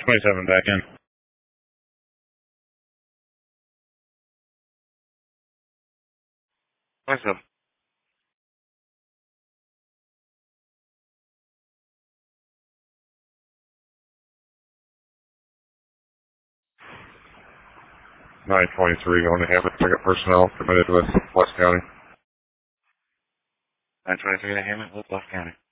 27 back in. What's up? Nine 23 going to Hammond. Pickup personnel committed with West County. 923 to Hammond with West County.